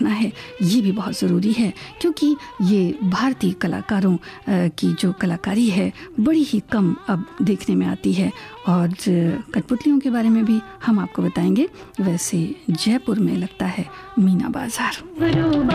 रखना है ये भी बहुत ज़रूरी है, क्योंकि ये भारतीय कलाकारों की जो कलाकारी है बड़ी ही कम अब देखने में आती है। और कठपुतलियों के बारे में भी हम आपको बताएंगे। वैसे जयपुर में लगता है मीना बाज़ार।